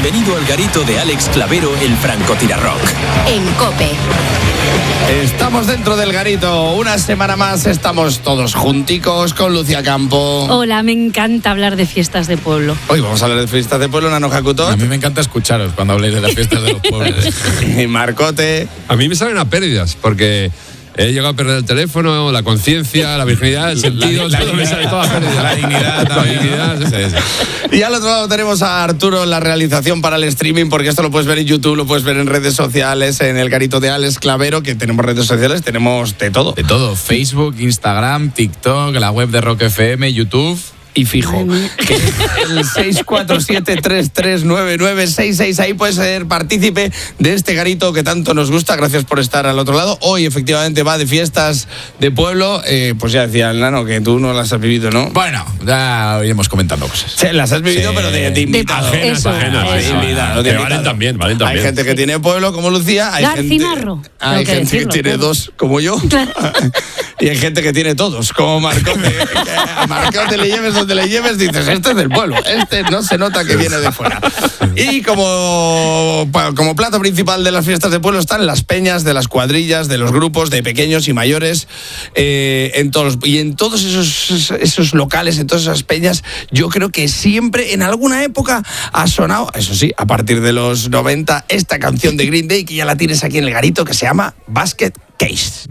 Bienvenido al garito de Alex Clavero, el francotirarrock. En COPE. Estamos dentro del garito. Una semana más estamos todos junticos con Lucía Campo. Hola, me encanta hablar de fiestas de pueblo. Hoy vamos a hablar de fiestas de pueblo, Nano Hakuto. A mí me encanta escucharos cuando habléis de las fiestas de los pueblos. Y Marcote. A mí me salen a pérdidas, porque he llegado a perder el teléfono, la conciencia, la virginidad, el sentido, todo me sale toda pérdida. La dignidad también. Y al otro lado tenemos a Arturo en la realización para el streaming, porque esto lo puedes ver en YouTube, lo puedes ver en redes sociales, en el garito de Alex Clavero, que tenemos redes sociales, tenemos de todo. De todo, Facebook, Instagram, TikTok, la web de Rock FM, YouTube. Y fijo, que el 647-339966, ahí puedes ser partícipe de este garito que tanto nos gusta. Gracias por estar al otro lado. Hoy efectivamente va de fiestas de pueblo. Pues ya decía el Nano que tú no las has vivido, ¿no? Bueno, ya iremos comentando cosas. Sí, las has vivido, Sí. pero de invitado. Ajenas. De Valen también. Hay gente que tiene pueblo como Lucía. Hay Garcinarro, hay tengo que gente que decirlo, tiene claro. dos como yo. Y hay gente que tiene todos, como Marcote. A Marcote le lleves donde le lleves, dices, este es del pueblo, este no se nota que viene de fuera. Y como plato principal de las fiestas de pueblo están las peñas de las cuadrillas, de los grupos de pequeños y mayores, en todos esos locales, en todas esas peñas. Yo creo que siempre, en alguna época, ha sonado, eso sí, a partir de los 90, esta canción de Green Day, que ya la tienes aquí en el garito, que se llama Basket Case.